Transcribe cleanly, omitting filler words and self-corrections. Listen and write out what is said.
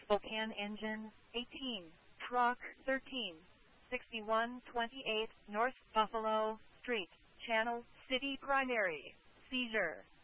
Spokane engine, 18, truck, 13, 6128 North Buffalo Street, Channel City Primary, seizure.